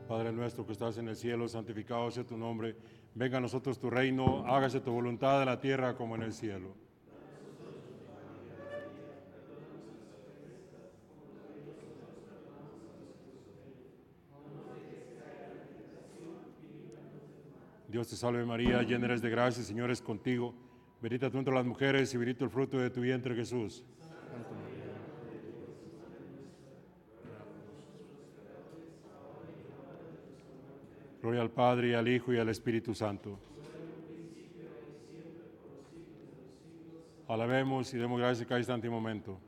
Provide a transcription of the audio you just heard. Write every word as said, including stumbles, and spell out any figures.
Padre nuestro que estás en el cielo, santificado sea tu nombre. Venga a nosotros tu reino, hágase tu voluntad en la tierra como en el cielo. Dios te salve María, llena eres de gracia, el Señor es contigo. Bendita tú entre las mujeres y bendito el fruto de tu vientre, Jesús. Santa María, Gloria al Padre, y al Hijo, y al Espíritu Santo. Alabemos y demos gracias cada instante y momento.